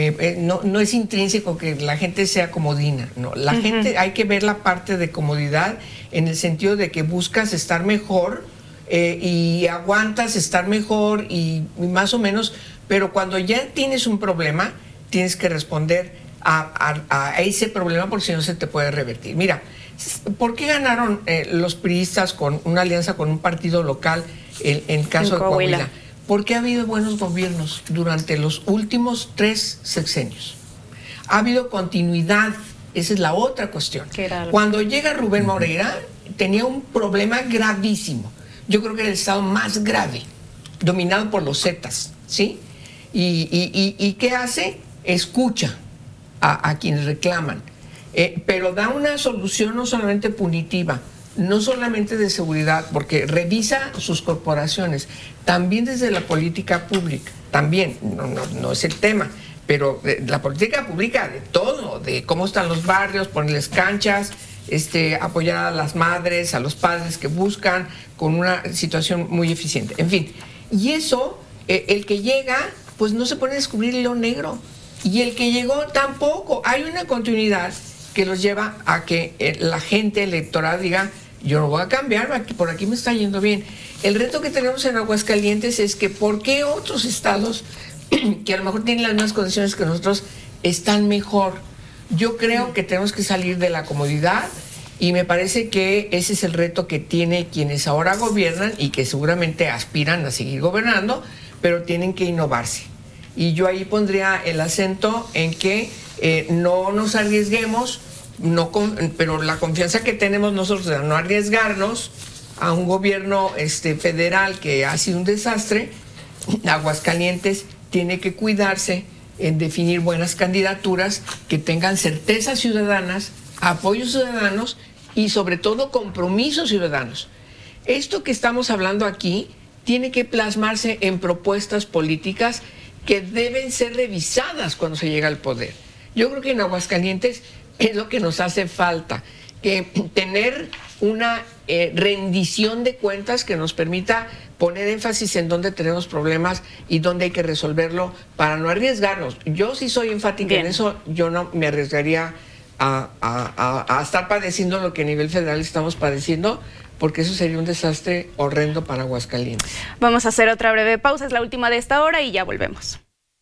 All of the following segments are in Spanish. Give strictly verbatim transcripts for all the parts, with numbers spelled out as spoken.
eh, eh, no, no es intrínseco que la gente sea comodina, no. La uh-huh. gente, hay que ver la parte de comodidad en el sentido de que buscas estar mejor eh, y aguantas estar mejor y, y más o menos, pero cuando ya tienes un problema, tienes que responder a, a, a ese problema porque si no se te puede revertir. Mira, ¿por qué ganaron eh, los priistas con una alianza con un partido local en, en caso en de Coahuila? Coahuila? Porque ha habido buenos gobiernos durante los últimos tres sexenios. Ha habido continuidad, esa es la otra cuestión. Cuando llega Rubén Moreira, tenía un problema gravísimo. Yo creo que era el estado más grave, dominado por los Zetas, ¿sí? Y, y, y, ¿y qué hace? Escucha a, a quienes reclaman. Eh, pero da una solución no solamente punitiva, no solamente de seguridad, porque revisa sus corporaciones, también desde la política pública, también, no, no, no es el tema, pero de, la política pública de todo, de cómo están los barrios, ponerles canchas, este, apoyar a las madres, a los padres que buscan, con una situación muy eficiente. En fin, y eso, eh, el que llega, pues no se pone a descubrir el hilo negro, y el que llegó tampoco. Hay una continuidad que los lleva a que eh, la gente electoral diga, yo no voy a cambiar, aquí, por aquí me está yendo bien. El reto que tenemos en Aguascalientes es que ¿por qué otros estados que a lo mejor tienen las mismas condiciones que nosotros están mejor? Yo creo que tenemos que salir de la comodidad y me parece que ese es el reto que tienen quienes ahora gobiernan y que seguramente aspiran a seguir gobernando, pero tienen que innovarse. Y yo ahí pondría el acento en que eh, no nos arriesguemos, no con, pero la confianza que tenemos nosotros de no arriesgarnos a un gobierno este, federal que ha sido un desastre. Aguascalientes tiene que cuidarse en definir buenas candidaturas que tengan certezas ciudadanas, apoyos ciudadanos y sobre todo compromisos ciudadanos. Esto que estamos hablando aquí tiene que plasmarse en propuestas políticas que deben ser revisadas cuando se llega al poder. Yo creo que en Aguascalientes es lo que nos hace falta, que tener una eh, rendición de cuentas que nos permita poner énfasis en dónde tenemos problemas y dónde hay que resolverlo para no arriesgarnos. Yo sí soy enfática Bien. en eso, yo no me arriesgaría a, a, a, a estar padeciendo lo que a nivel federal estamos padeciendo, porque eso sería un desastre horrendo para Aguascalientes. Vamos a hacer otra breve pausa, es la última de esta hora y ya volvemos.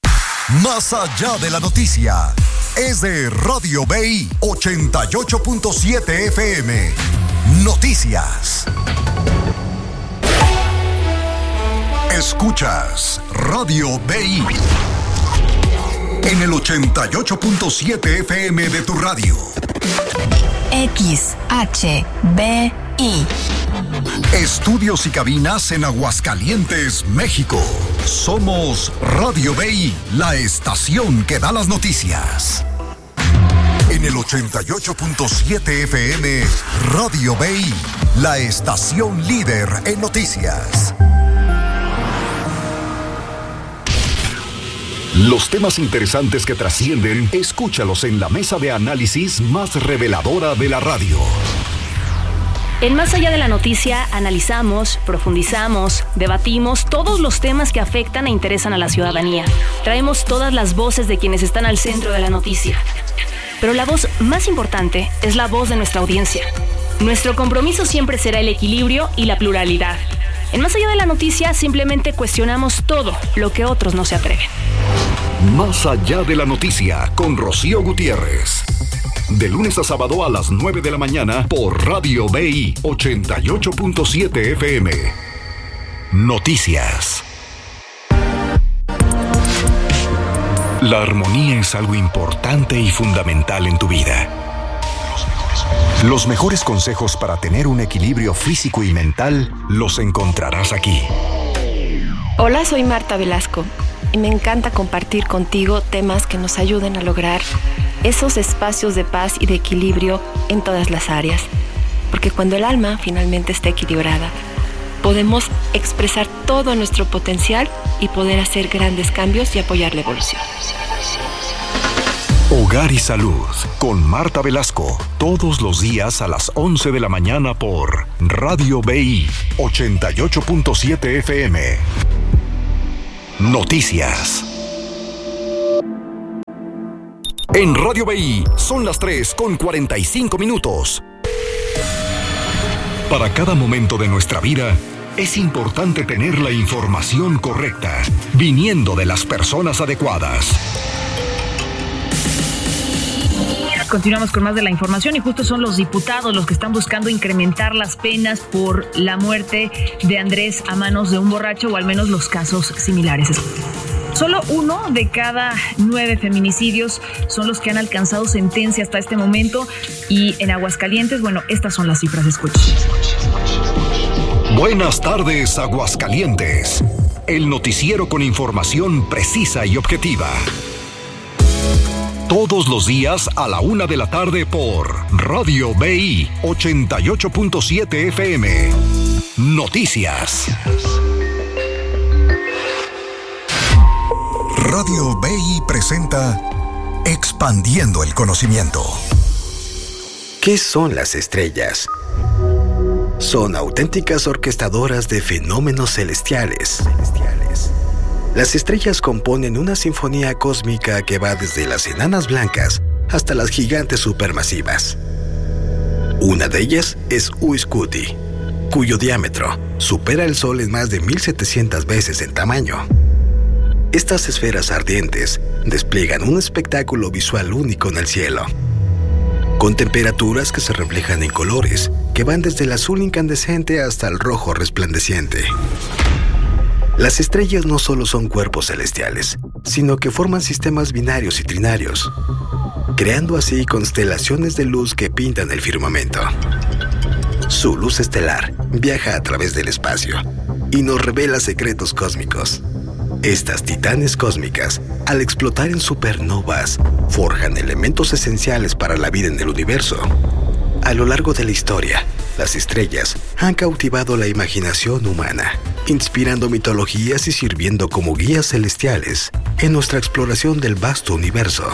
Más allá de la noticia, es de Radio B I ochenta y ocho punto siete F M. Noticias. Escuchas Radio B I en el ochenta y ocho punto siete F M de tu radio. X H B I. Estudios y cabinas en Aguascalientes, México. Somos Radio B I, la estación que da las noticias. En el ochenta y ocho punto siete F M, Radio B I, la estación líder en noticias. Los temas interesantes que trascienden, escúchalos en la mesa de análisis más reveladora de la radio. En Más Allá de la Noticia analizamos, profundizamos, debatimos todos los temas que afectan e interesan a la ciudadanía. Traemos todas las voces de quienes están al centro de la noticia. Pero la voz más importante es la voz de nuestra audiencia. Nuestro compromiso siempre será el equilibrio y la pluralidad. En Más Allá de la Noticia simplemente cuestionamos todo lo que otros no se atreven. Más Allá de la Noticia con Rocío Gutiérrez. De lunes a sábado a las nueve de la mañana por Radio B I ochenta y ocho punto siete F M. Noticias. La armonía es algo importante y fundamental en tu vida. Los mejores consejos para tener un equilibrio físico y mental los encontrarás aquí. Hola, soy Marta Velasco y me encanta compartir contigo temas que nos ayuden a lograr esos espacios de paz y de equilibrio en todas las áreas. Porque cuando el alma finalmente está equilibrada, podemos expresar todo nuestro potencial y poder hacer grandes cambios y apoyar la evolución. Hogar y Salud con Marta Velasco, todos los días a las once de la mañana por Radio B I ochenta y ocho punto siete F M. Noticias. En Radio B I son las tres con cuarenta y cinco minutos. Para cada momento de nuestra vida, es importante tener la información correcta, viniendo de las personas adecuadas. Continuamos con más de la información y justo son los diputados los que están buscando incrementar las penas por la muerte de Andrés a manos de un borracho, o al menos los casos similares. Solo uno de cada nueve feminicidios son los que han alcanzado sentencia hasta este momento, y en Aguascalientes, bueno, estas son las cifras. Escuchen. Buenas tardes, Aguascalientes. El noticiero con información precisa y objetiva. Todos los días a la una de la tarde por Radio B I ochenta y ocho punto siete F M. Noticias. Radio B I presenta Expandiendo el Conocimiento. ¿Qué son las estrellas? Son auténticas orquestadoras de fenómenos celestiales. Las estrellas componen una sinfonía cósmica que va desde las enanas blancas hasta las gigantes supermasivas. Una de ellas es Uiscuti, cuyo diámetro supera el Sol en más de mil setecientas veces en tamaño. Estas esferas ardientes despliegan un espectáculo visual único en el cielo, con temperaturas que se reflejan en colores que van desde el azul incandescente hasta el rojo resplandeciente. Las estrellas no solo son cuerpos celestiales, sino que forman sistemas binarios y trinarios, creando así constelaciones de luz que pintan el firmamento. Su luz estelar viaja a través del espacio y nos revela secretos cósmicos. Estas titanes cósmicas, al explotar en supernovas, forjan elementos esenciales para la vida en el universo. A lo largo de la historia, las estrellas han cautivado la imaginación humana, inspirando mitologías y sirviendo como guías celestiales en nuestra exploración del vasto universo.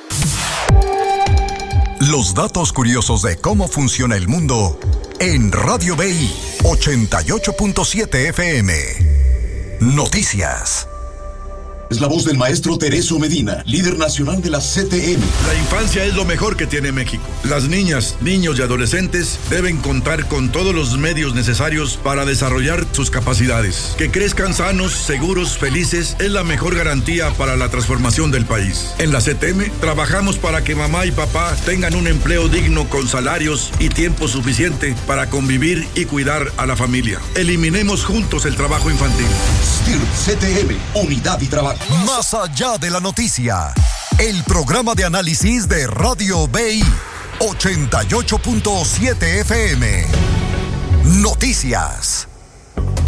Los datos curiosos de cómo funciona el mundo en Radio B I ochenta y ocho punto siete F M. Noticias. Es la voz del maestro Tereso Medina, líder nacional de la C T M. La infancia es lo mejor que tiene México. Las niñas, niños y adolescentes deben contar con todos los medios necesarios para desarrollar sus capacidades. Que crezcan sanos, seguros, felices es la mejor garantía para la transformación del país. En la C T M trabajamos para que mamá y papá tengan un empleo digno con salarios y tiempo suficiente para convivir y cuidar a la familia. Eliminemos juntos el trabajo infantil. S T I R C T M, unidad y trabajo. Más allá de la noticia, el programa de análisis de Radio B I ochenta y ocho punto siete F M. Noticias.